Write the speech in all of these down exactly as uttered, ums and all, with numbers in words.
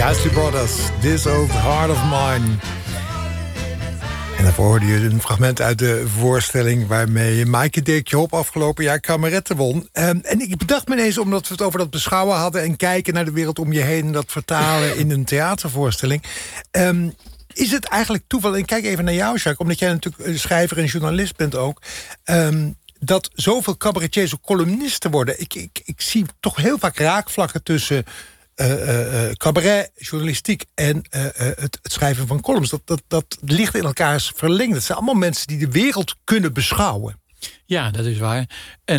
Isley Brothers, This Old Heart of Mine. En daarvoor hoorde je een fragment uit de voorstelling waarmee Maaike Dirkje Hop afgelopen jaar Kameretten won. Um, en ik bedacht me ineens, omdat we het over dat beschouwen hadden en kijken naar de wereld om je heen en dat vertalen in een theatervoorstelling. Um, is het eigenlijk toeval, en kijk even naar jou, Jacques, omdat jij natuurlijk schrijver en journalist bent ook, Um, dat zoveel cabaretiers ook columnisten worden. Ik, ik, ik zie toch heel vaak raakvlakken tussen Uh, uh, cabaret, journalistiek en uh, uh, het, het schrijven van columns. Dat, dat, dat ligt in elkaars verlengd. Het zijn allemaal mensen die de wereld kunnen beschouwen. Ja, dat is waar.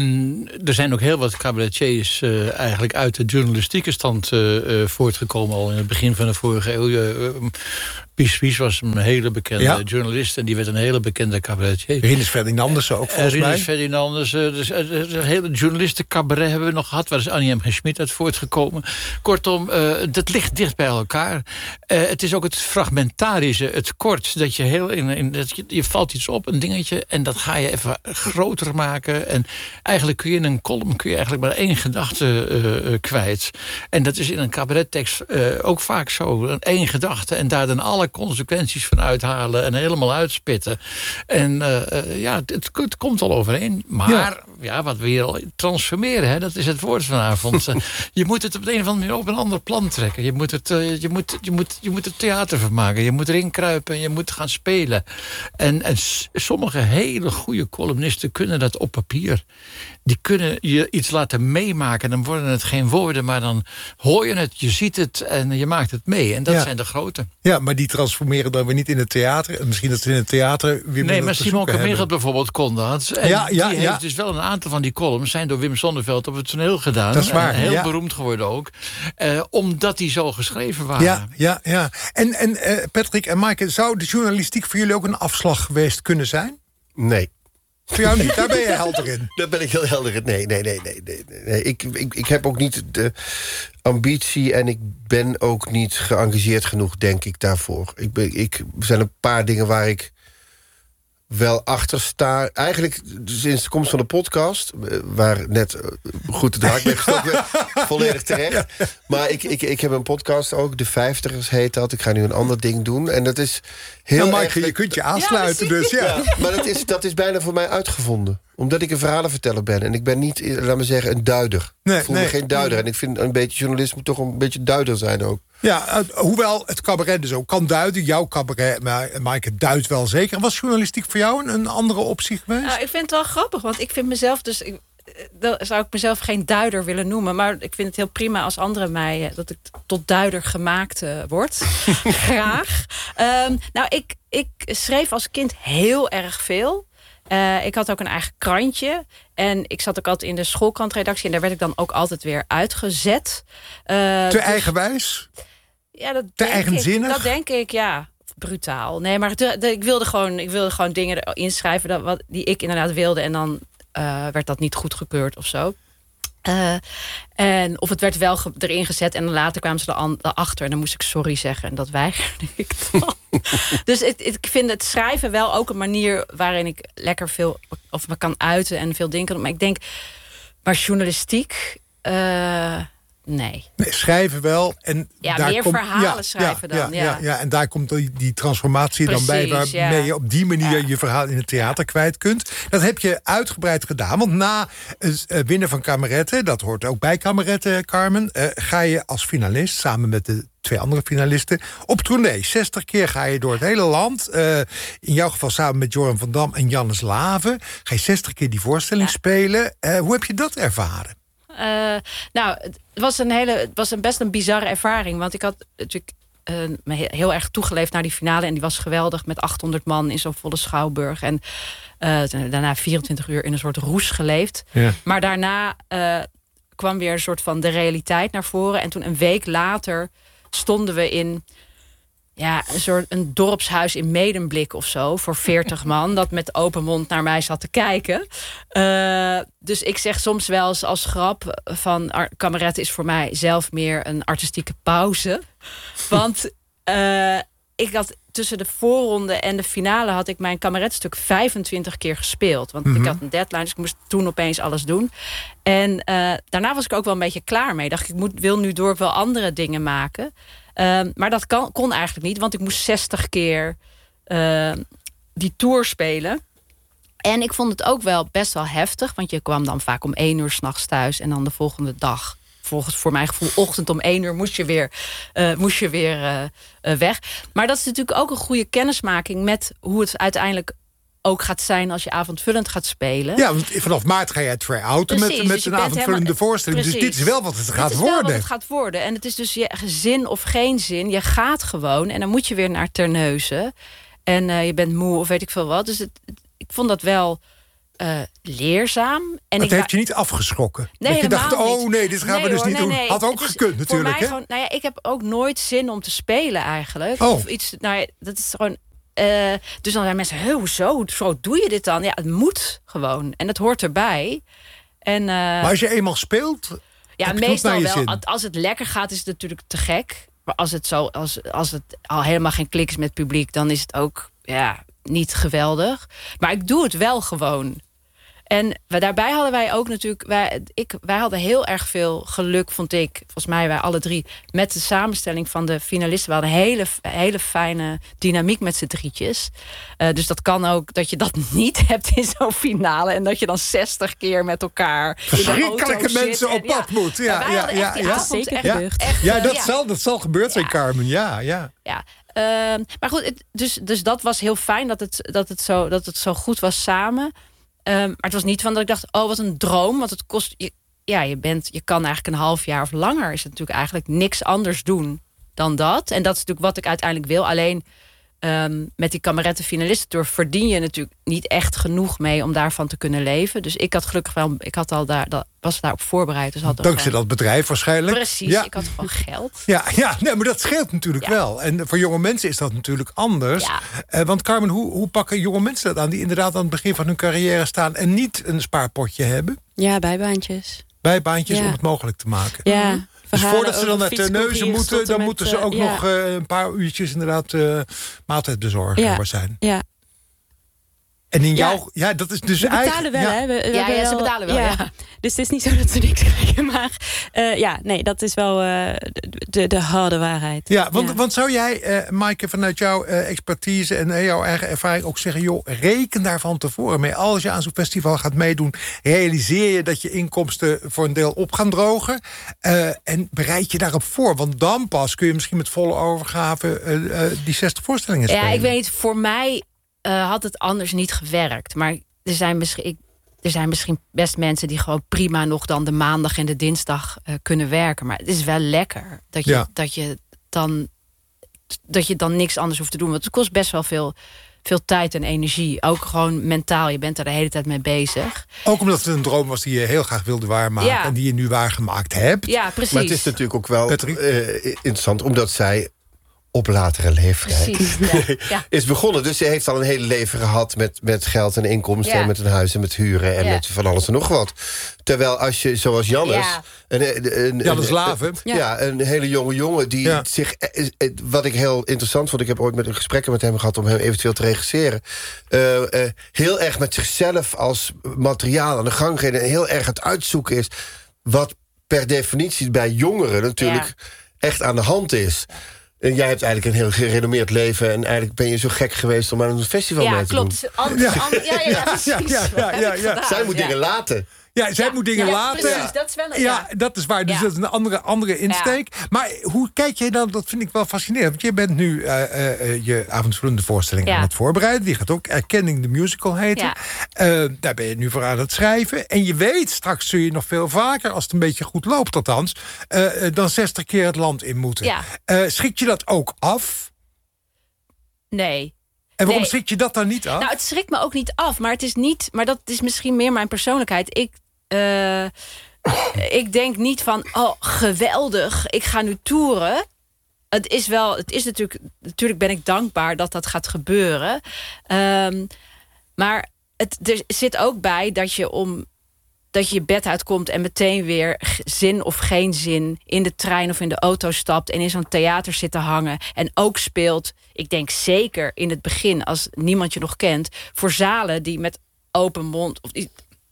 En er zijn ook heel wat cabaretiers uh, eigenlijk uit de journalistieke stand uh, uh, voortgekomen al in het begin van de vorige eeuw. Uh, Pies Pies was een hele bekende ja. journalist en die werd een hele bekende cabaretier. Rinus Ferdinandus ook, volgens uh, mij. Rinus Ferdinandus, uh, dus, uh, een hele journalistencabaret hebben we nog gehad. Waar is Annie M. G. Schmid uit voortgekomen. Kortom, uh, dat ligt dicht bij elkaar. Uh, het is ook het fragmentarische, het kort. Dat je heel in, in dat je, je valt iets op, een dingetje, en dat ga je even groter maken. En eigenlijk kun je in een column kun je eigenlijk maar één gedachte uh, uh, kwijt. En dat is in een cabarettekst uh, ook vaak zo. Eén gedachte en daar dan alle consequenties van uithalen en helemaal uitspitten. En uh, uh, ja, het, het komt al overeen. Maar ja. ja, wat we hier al transformeren, hè, dat is het woord vanavond. Je moet het op de een of andere manier op een ander plan trekken. Je moet het, uh, je moet, je moet, je moet het theater van maken. Je moet erin kruipen en je moet gaan spelen. En, en sommige hele goede columnisten kunnen dat op papier. Die kunnen je iets laten meemaken. Dan worden het geen woorden, maar dan hoor je het, je ziet het en je maakt het mee. En dat ja. zijn de grote. Ja, maar die transformeren dan weer niet in het theater. Misschien dat ze in het theater weer Nee, maar Simon Kamegel bijvoorbeeld kon dat. En ja, ja, die ja. heeft dus wel een aantal van die columns zijn door Wim Sonneveld op het toneel gedaan. Dat is waar. En heel ja. beroemd geworden ook. Uh, omdat die zo geschreven waren. Ja, ja, ja. En, en uh, Patrick en Maaike, zou de journalistiek voor jullie ook een afslag geweest kunnen zijn? Nee. Voor jou niet, daar ben je helder in. Daar ben ik heel helder in. Nee, nee, nee, nee, nee, nee. Ik, ik, ik heb ook niet de ambitie en ik ben ook niet geëngageerd genoeg, denk ik, daarvoor. Ik ben, ik, er zijn een paar dingen waar ik wel achter sta. Eigenlijk sinds de komst van de podcast, waar net goed de draak mee gestoken werd, volledig terecht. Maar ik, ik, ik heb een podcast ook, De Vijftigers heet dat. Ik ga nu een ander ding doen. En dat is heel nou, Mike, erg... je kunt je aansluiten, ja, dus ja. ja maar dat is, dat is bijna voor mij uitgevonden. Omdat ik een verhalenverteller ben. En ik ben niet, laat me zeggen, een duider. Nee, ik voel nee. me geen duider. En ik vind een beetje journalist moet toch een beetje duider zijn ook. Ja, uh, hoewel het cabaret dus ook kan duiden. Jouw cabaret, maar Maaike, duidt wel zeker. Was journalistiek voor jou een, een andere optie geweest? Nou, ik vind het wel grappig, want ik vind mezelf dus... Ik, dan zou ik mezelf geen duider willen noemen. Maar ik vind het heel prima als anderen mij... dat ik tot duider gemaakt uh, word. Graag. Um, nou, ik, ik schreef als kind heel erg veel. Uh, ik had ook een eigen krantje. En ik zat ook altijd in de schoolkrantredactie. En daar werd ik dan ook altijd weer uitgezet. Uh, Te dus, eigenwijs? Ja, dat Te denk eigenzinnig? Ik, dat denk ik, ja. Brutaal. Nee, maar de, de, ik, wilde gewoon, ik wilde gewoon dingen inschrijven dat, wat, die ik inderdaad wilde. En dan uh, werd dat niet goedgekeurd of zo. Uh, en of het werd wel ge- erin gezet en dan later kwamen ze erachter en dan moest ik sorry zeggen en dat weigerde ik dan. Dus het, het, ik vind het schrijven wel ook een manier waarin ik lekker veel of me kan uiten en veel dingen. Maar ik denk, maar journalistiek, uh, nee. Nee, schrijven wel. En ja, daar meer komt, verhalen ja, schrijven ja, dan. Ja, Ja. ja, ja, en daar komt die, die transformatie Precies, dan bij, waarmee ja. je op die manier ja. je verhaal in het theater kwijt kunt. Dat heb je uitgebreid gedaan. Want na het uh, winnen van Kameretten, dat hoort ook bij Kameretten, Carmen, uh, ga je als finalist samen met de twee andere finalisten op tournee. zestig keer ga je door het hele land. Uh, in jouw geval samen met Joran van Dam en Jannes Laven. Ga je zestig keer die voorstelling ja. spelen. Uh, hoe heb je dat ervaren? Uh, nou, het was een hele, het was een best een bizarre ervaring. Want ik had natuurlijk uh, me heel erg toegeleefd naar die finale. En die was geweldig met achthonderd man in zo'n volle schouwburg. En uh, daarna vierentwintig uur in een soort roes geleefd. Ja. Maar daarna uh, kwam weer een soort van de realiteit naar voren. En toen een week later stonden we in... Ja, een soort een dorpshuis in Medemblik of zo, voor veertig man, dat met open mond naar mij zat te kijken. Uh, dus ik zeg soms wel eens als grap van Kameretten is voor mij zelf meer een artistieke pauze. Want uh, ik had tussen de voorronde en de finale had ik mijn kameretstuk vijfentwintig keer gespeeld. Want mm-hmm. ik had een deadline, dus ik moest toen opeens alles doen. En uh, daarna was ik ook wel een beetje klaar mee. Dacht ik, ik moet, wil nu door wel andere dingen maken. Um, maar dat kan, kon eigenlijk niet, want ik moest zestig keer uh, die tour spelen. En ik vond het ook wel best wel heftig, want je kwam dan vaak om één uur 's nachts thuis en dan de volgende dag, volgens voor mijn gevoel, ochtend om één uur moest je weer, uh, moest je weer uh, uh, weg. Maar dat is natuurlijk ook een goede kennismaking met hoe het uiteindelijk ook gaat zijn als je avondvullend gaat spelen. Ja, want vanaf maart ga je het try-outen met, met dus een avondvullende helemaal, voorstelling. Precies. Dus dit is wel wat het gaat dit is worden. Wel wat het gaat worden. En het is dus je zin of geen zin. Je gaat gewoon en dan moet je weer naar Terneuzen. En uh, je bent moe of weet ik veel wat. Dus het, het, ik vond dat wel uh, leerzaam. En het ik heeft je niet afgeschrokken? Nee, dat je dacht, niet. oh nee, dit gaan nee, we dus hoor, niet nee, doen. nee. Had ook gekund natuurlijk. Voor mij gewoon, nou ja, ik heb ook nooit zin om te spelen eigenlijk. Oh. Of iets, nou ja, dat is gewoon... Uh, dus dan zijn mensen, hoezo? Zo doe je dit dan? Ja, het moet gewoon. En het hoort erbij. En, uh, maar als je eenmaal speelt... Ja, meestal wel. Zin. Als het lekker gaat, is het natuurlijk te gek. Maar als het, zo, als, als het al helemaal geen klik is met het publiek, dan is het ook ja, niet geweldig. Maar ik doe het wel gewoon. En daarbij hadden wij ook natuurlijk... Wij, ik, wij hadden heel erg veel geluk, vond ik. Volgens mij wij alle drie. Met de samenstelling van de finalisten. We hadden een hele, hele fijne dynamiek met z'n drietjes. Uh, dus dat kan ook dat je dat niet hebt in zo'n finale. En dat je dan zestig keer met elkaar... Verschrikkelijke mensen op pad ja, moet. Ja, ja, ja, ja. Zeker echt, ja. Echt, ja, dat, ja. Zal, dat zal gebeurd zijn, ja. Carmen. Ja, ja. ja. Uh, maar goed, het, dus, dus dat was heel fijn dat het, dat het, zo, dat het zo goed was samen... Um, maar het was niet van dat ik dacht, oh, wat een droom. Want het kost, je, ja, je bent, je kan eigenlijk een half jaar of langer... is het natuurlijk eigenlijk niks anders doen dan dat. En dat is natuurlijk wat ik uiteindelijk wil. Alleen um, met die Kameretten Finalistentour verdien je natuurlijk niet echt genoeg mee... om daarvan te kunnen leven. Dus ik had gelukkig wel, ik had al daar, dat, was daarop voorbereid. Dus had Dankzij gewoon, dat bedrijf waarschijnlijk. Precies, ja. ik had gewoon geld. Ja, ja nee, maar dat scheelt natuurlijk ja. wel. En voor jonge mensen is dat natuurlijk anders. Ja. Uh, want Carmen, hoe, hoe pakken jonge mensen dat aan... die inderdaad aan het begin van hun carrière staan... en niet een spaarpotje hebben? Ja, bijbaantjes. Bijbaantjes ja. om het mogelijk te maken. Ja. Dus voordat ze dan naar Terneuzen moeten... dan met, moeten ze ook uh, ja. nog uh, een paar uurtjes inderdaad uh, maaltijdbezorger ja. zijn. Ja. En in ja. jouw... Ja, dat is dus we betalen eigen, wel, ja. hè? We, we ja, ja, wel, ze betalen wel, ja. ja. Dus het is niet zo dat ze niks krijgen. Maar uh, ja, nee, dat is wel uh, de, de harde waarheid. Ja, want, ja. want zou jij, uh, Maaike, vanuit jouw uh, expertise... en uh, jouw eigen ervaring ook zeggen... joh, reken daar van tevoren mee. Als je aan zo'n festival gaat meedoen... realiseer je dat je inkomsten voor een deel op gaan drogen. Uh, en bereid je daarop voor. Want dan pas kun je misschien met volle overgave... Uh, uh, die zestig voorstellingen spelen. Ja, ik weet niet, voor mij... Uh, had het anders niet gewerkt. Maar er zijn, misschien, ik, er zijn misschien best mensen... die gewoon prima nog dan de maandag en de dinsdag uh, kunnen werken. Maar het is wel lekker dat je, ja. dat je, dan, dat je dan niks anders hoeft te doen. Want het kost best wel veel, veel tijd en energie. Ook gewoon mentaal. Je bent er de hele tijd mee bezig. Ook omdat het een droom was die je heel graag wilde waarmaken... Ja. en die je nu waargemaakt hebt. Ja, precies. Maar het is natuurlijk ook wel uh, interessant... omdat zij... op latere leeftijd ja. Ja. is begonnen. Dus ze heeft al een hele leven gehad met, met geld en inkomsten... Ja. en met een huis en met huren en ja. met van alles en nog wat. Terwijl als je, zoals Jannes... Ja. Een, een, Jannes een, Laven. Ja. ja, een hele jonge jongen die ja. zich... Wat ik heel interessant vond... ik heb ooit met een gesprekken met hem gehad... om hem eventueel te regisseren. Uh, uh, heel erg met zichzelf als materiaal aan de gang gereden... en heel erg het uitzoeken is... wat per definitie bij jongeren natuurlijk Ja. echt aan de hand is... En jij hebt eigenlijk een heel gerenommeerd leven... en eigenlijk ben je zo gek geweest om aan een festival Ja, mee te klopt. doen. An, ja. An, ja, ja, ja, precies. Ja, ja, ja, ja, ja. Gedaan, Zij moet ja. dingen laten. Ja, zij Ja, moet dingen ja, laten. Precies, dat is wel een, ja. ja. dat is waar. Dus Ja. dat is een andere, andere insteek. Ja. Maar hoe kijk jij dan, dat vind ik wel fascinerend. Want je bent nu uh, uh, je avondvullende voorstelling ja. aan het voorbereiden. Die gaat ook Erkenning de Musical heten. Ja. Uh, daar ben je nu voor aan het schrijven. En je weet, straks zul je nog veel vaker... als het een beetje goed loopt althans... Uh, dan zestig keer het land in moeten. Ja. Uh, schrik je dat ook af? Nee. En waarom nee. schrik je dat dan niet af? Nou, het schrikt me ook niet af. Maar het is niet. Maar dat is misschien meer mijn persoonlijkheid. Ik. Uh, ik denk niet van, oh, geweldig, ik ga nu toeren. Het is wel, het is natuurlijk, natuurlijk ben ik dankbaar dat dat gaat gebeuren. Um, maar het, er zit ook bij dat je om dat je je bed uitkomt en meteen weer zin of geen zin in de trein of in de auto stapt en in zo'n theater zit te hangen en ook speelt. Ik denk zeker in het begin, als niemand je nog kent, voor zalen die met open mond of die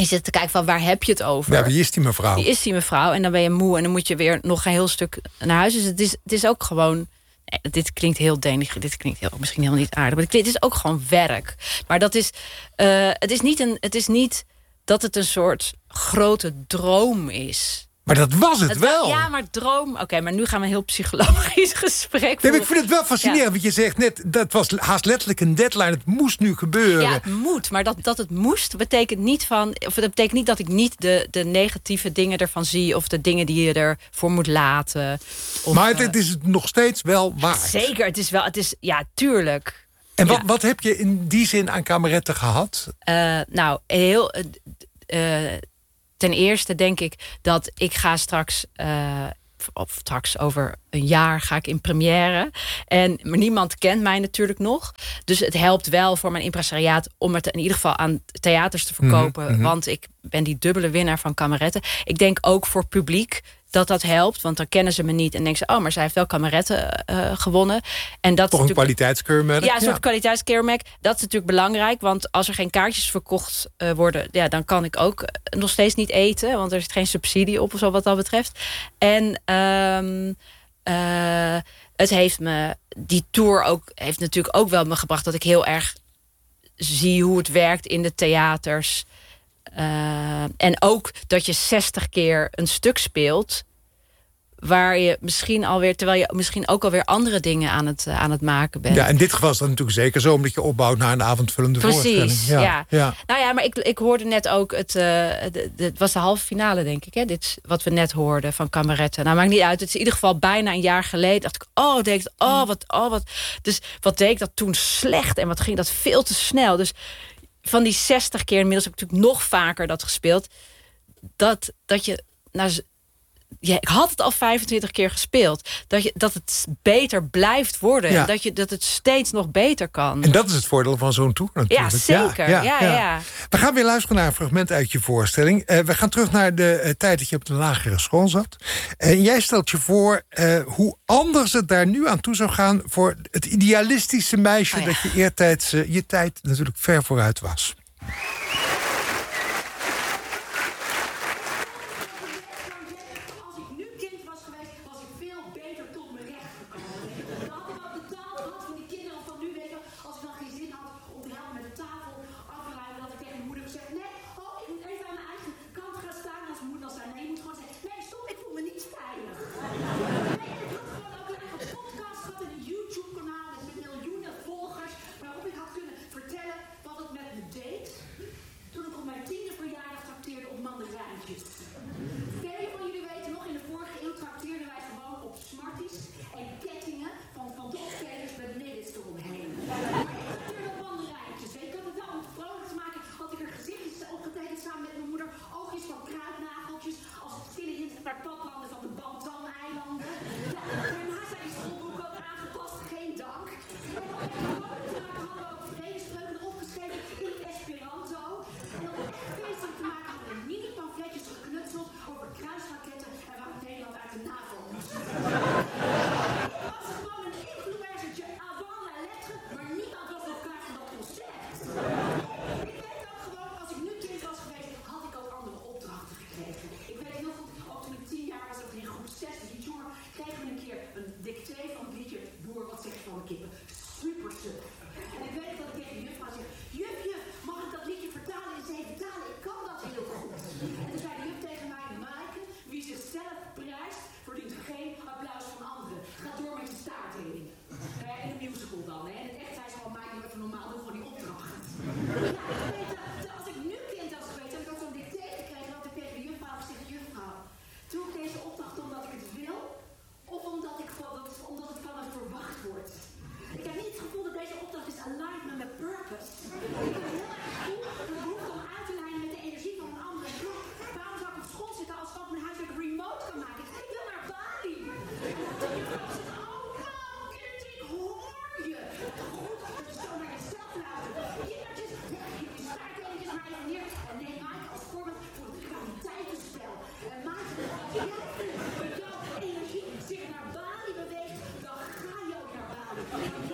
je zit te kijken van waar heb je het over? Ja, wie is die mevrouw? Wie is die mevrouw? En dan ben je moe en dan moet je weer nog een heel stuk naar huis. Dus het is, het is ook gewoon... Dit klinkt heel denig, dit klinkt heel, misschien helemaal niet aardig. Maar het is ook gewoon werk. Maar dat is, uh, het is niet een, het is niet dat het een soort grote droom is. Maar dat was het, het wel. Ja, maar droom... Oké, okay, maar nu gaan we een heel psychologisch gesprek nee, maar ik vind het wel fascinerend, ja. Want je zegt net... dat was haast letterlijk een deadline, het moest nu gebeuren. Ja, het moet, maar dat, dat het moest betekent niet van... of dat betekent niet dat ik niet de, de negatieve dingen ervan zie... of de dingen die je ervoor moet laten. Of, maar het, het is nog steeds wel waar. Zeker, het is wel... Het is, ja, tuurlijk. En wat, ja. wat heb je in die zin aan kameretten gehad? Uh, nou, heel... Uh, Ten eerste denk ik dat ik ga straks, uh, of straks over een jaar ga ik in première. En maar niemand kent mij natuurlijk nog. Dus het helpt wel voor mijn impresariaat om het in ieder geval aan theaters te verkopen. Mm-hmm. Want ik ben die dubbele winnaar van kameretten. Ik denk ook voor publiek dat dat helpt. Want dan kennen ze me niet en denken ze... oh, maar zij heeft wel kameretten uh, gewonnen. En dat toch een kwaliteitskeurmerk? Ja, een soort ja. kwaliteitskeurmerk. Dat is natuurlijk belangrijk. Want als er geen kaartjes verkocht uh, worden... Ja, dan kan ik ook nog steeds niet eten. Want er is geen subsidie op of zo wat dat betreft. En um, uh, het heeft me... Die tour ook, heeft natuurlijk ook wel me gebracht... dat ik heel erg zie hoe het werkt in de theaters... Uh, en ook dat je zestig keer een stuk speelt... waar je misschien alweer... terwijl je misschien ook alweer andere dingen aan het, uh, aan het maken bent. Ja, in dit geval is dat natuurlijk zeker zo... omdat je opbouwt naar een avondvullende Precies, voorstelling. Precies, ja. Ja. ja. Nou ja, maar ik, ik hoorde net ook... Het, uh, de, de, het was de halve finale, denk ik, hè? Dit wat we net hoorden van kameretten. Nou, maakt niet uit. Het is in ieder geval bijna een jaar geleden. Dacht ik, oh, deed ik, oh, wat, oh, wat... Dus wat deed ik dat toen slecht... en wat ging dat veel te snel. Dus... van die zestig keer, inmiddels heb ik natuurlijk nog vaker dat gespeeld... dat, dat je... Nou, ja, ik had het al vijfentwintig keer gespeeld. Dat, je, dat het beter blijft worden. Ja. En dat, je, dat het steeds nog beter kan. En dat is het voordeel van zo'n tour natuurlijk. Ja, zeker. Ja, ja, ja. Ja. We gaan weer luisteren naar een fragment uit je voorstelling. Uh, we gaan terug naar de uh, tijd dat je op de lagere school zat. En jij stelt je voor uh, hoe anders het daar nu aan toe zou gaan... voor het idealistische meisje... Oh, ja. dat je eertijds uh, je tijd natuurlijk ver vooruit was. Energie zich naar Bali beweegt, dan ga je ook naar Bali.